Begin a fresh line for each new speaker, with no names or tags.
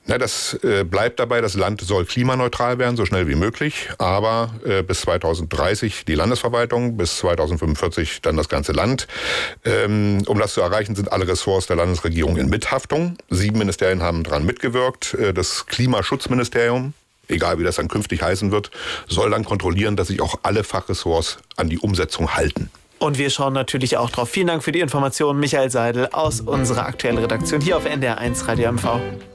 Na, das bleibt dabei, das Land soll klimaneutral werden, so schnell wie möglich. Aber bis 2030 die Landesverwaltung, bis 2045 dann das ganze Land. Um das zu erreichen, sind alle Ressorts der Landesregierung in Mithaftung. 7 Ministerien haben daran mitgewirkt. Das Klimaschutzministerium, egal wie das dann künftig heißen wird, soll dann kontrollieren, dass sich auch alle Fachressorts an die Umsetzung halten.
Und wir schauen natürlich auch drauf. Vielen Dank für die Informationen, Michael Seidel aus unserer aktuellen Redaktion hier auf NDR1 Radio MV.